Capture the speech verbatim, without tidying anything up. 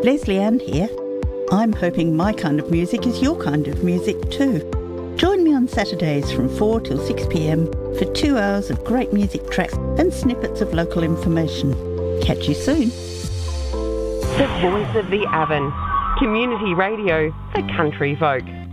Leslie Ann here. I'm hoping my kind of music is your kind of music too. Join me on Saturdays from four till six p m for two hours of great music tracks and snippets of local information. Catch you soon. The Voice of the Avon, community radio for country folk.